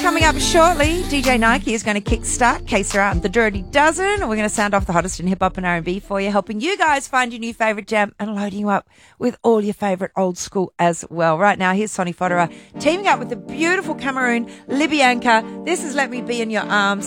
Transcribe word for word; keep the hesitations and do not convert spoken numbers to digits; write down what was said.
Coming up shortly, D J Nike is going to kickstart K Sera and the Dirty Dozen. We're going to sound off the hottest in hip-hop and R and B for you, helping you guys find your new favourite jam and loading you up with all your favourite old school as well. Right now, here's Sonny Fodera teaming up with the beautiful Cameroon Libyanka. This is Let Me Be in Your Arms.